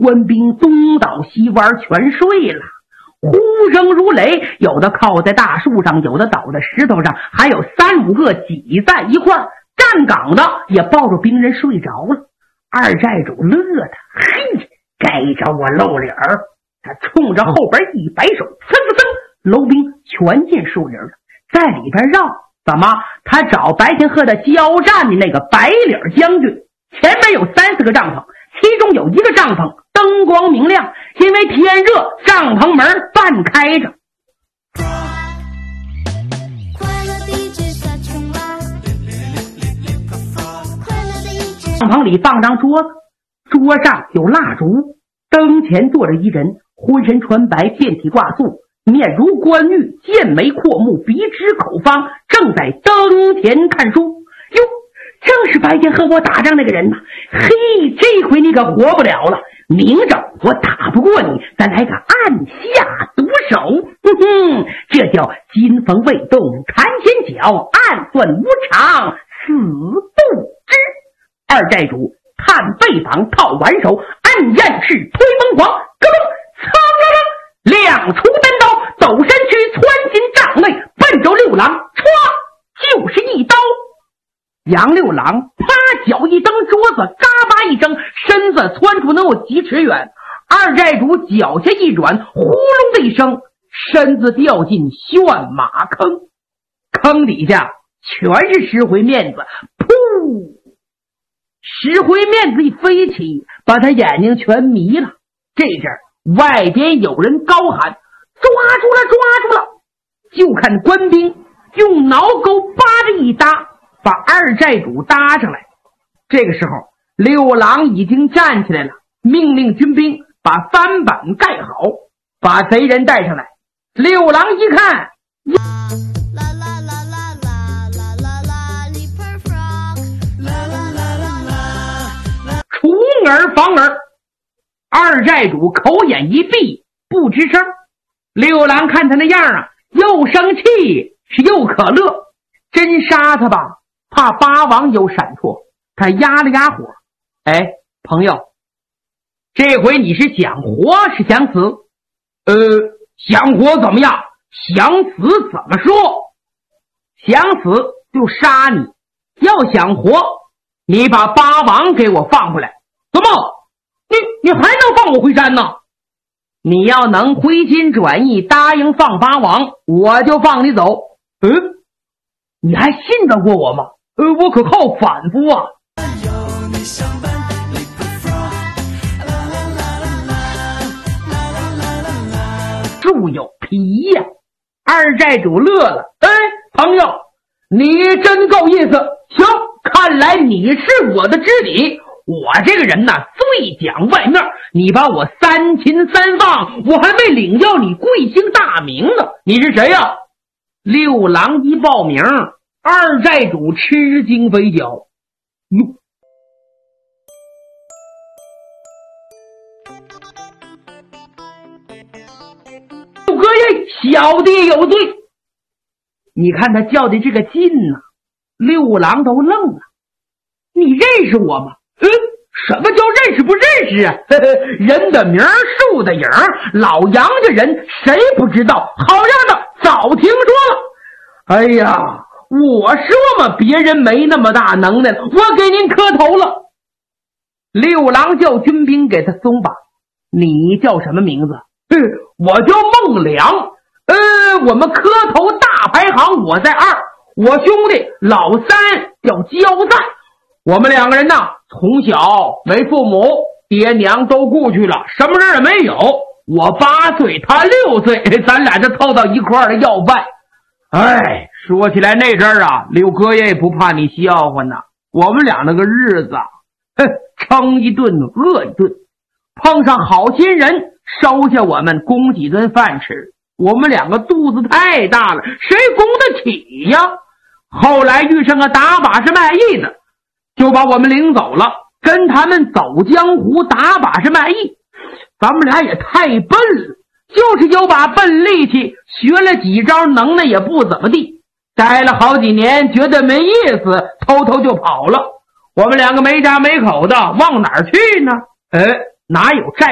官兵东倒西歪，全睡了。呼声如雷，有的靠在大树上，有的倒在石头上，还有3、5个挤在一块儿，站岗的也抱着兵人睡着了。二寨主乐的，嘿，该着我露脸儿。他冲着后边一摆手，噌噌噌，楼兵全进树林了，在里边绕。怎么？他找白天和他交战的那个白脸将军，前面有3、4个帐篷，其中有一个帐篷灯光明亮，因为天热，帐篷门半开着。帐篷里放张桌子，桌上有蜡烛，灯前坐着一人，浑身穿白，遍体挂素，面如冠玉，剑眉阔目，鼻直口方，正在灯前看书。哟，正是白天和我打仗那个人呐！嘿，这回你可活不了了，明着我打不过你，咱来个按下毒手。这叫金风未动弹前脚，暗算无常死不知。二寨主探背膀，套完手，按燕式推风狂，咯噔，噌亮出单刀，走身躯窜进帐内，奔着六郎，歘就是一刀。杨六郎啪脚一蹬桌子，嘎巴一声，身子窜出能有几尺远。二寨主脚下一软，呼隆的一声，身子掉进旋马坑，坑底下全是石灰面子，噗！石灰面子一飞起，把他眼睛全迷了。这阵儿外边有人高喊：抓住了，抓住了！就看官兵用挠钩扒着一搭，把二寨主搭上来。这个时候六郎已经站起来了，命令军兵把翻板盖好，把贼人带上来。六郎一看，除耳防耳，二寨主口眼一闭，不吱声。六郎看他那样啊，又生气是又可乐，真杀他吧，怕八王有闪错。他压了压火，哎，朋友，这回你是想活是想死？想活怎么样？想死怎么说？想死就杀你，要想活，你把八王给我放回来。怎么？你还能放我回山呢？你要能回心转意，答应放八王，我就放你走。你还信得过我吗？我可靠反复啊。树有皮呀！二寨主乐了，朋友，你真够意思。行，看来你是我的知己。我这个人呐，最讲外面，你把我3擒3放，我还没领教你贵姓大名呢。你是谁呀？六郎一报名，二寨主吃惊飞脚。哟，六哥爷，小弟有罪。你看他叫的这个劲呐，六郎都愣了。你认识我吗？什么叫认识不认识啊？人的名树的影，老杨家人谁不知道？好样的，早听说了。哎呀，我说嘛，别人没那么大能耐，我给您磕头了。六郎叫军兵给他松绑。你叫什么名字？我叫孟良。我们磕头大排行，我在2，我兄弟老3叫焦赞。我们2个人呢，从小没父母，爹娘都故去了，什么人也没有。我8岁，他6岁，咱俩就凑到一块儿的要饭。说起来那阵儿啊，六哥爷也不怕你笑话呢。我们俩那个日子，撑一顿饿一顿，碰上好心人收下我们供几顿饭吃。我们2个肚子太大了，谁供得起呀？后来遇上个打把式卖艺的，就把我们领走了，跟他们走江湖打把式卖艺。咱们俩也太笨了，就是有把笨力气，学了几招能耐也不怎么地，待了好几年觉得没意思，偷偷就跑了。我们2个没家没口的，往哪儿去呢？哪有债